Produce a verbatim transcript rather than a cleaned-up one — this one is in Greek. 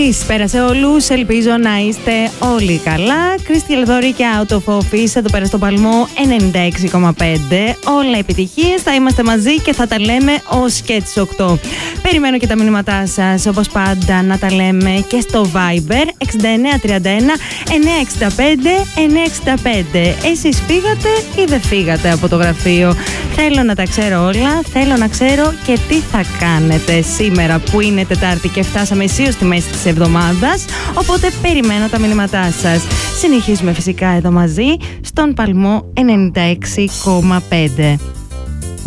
Καλησπέρα σε όλους, ελπίζω να είστε όλοι καλά. Κρίστη Λεδόρη και Out of Office εδώ πέρα στο Παλμό ενενήντα έξι κόμμα πέντε. Όλα επιτυχίες, θα είμαστε μαζί και θα τα λέμε ως και τις οκτώ. Περιμένω και τα μηνύματά σας, όπως πάντα, να τα λέμε και στο Viber εξήντα εννέα τριάντα ένα εννιακόσια εξήντα πέντε εννιακόσια εξήντα πέντε. Εσείς φύγατε ή δεν φύγατε από το γραφείο? Θέλω να τα ξέρω όλα, θέλω να ξέρω και τι θα κάνετε σήμερα που είναι Τετάρτη και φτάσαμε αισίως στη μέση της εβδομάδας, οπότε περιμένω τα μηνύματά σας. Συνεχίζουμε φυσικά εδώ μαζί στον Παλμό ενενήντα έξι κόμμα πέντε.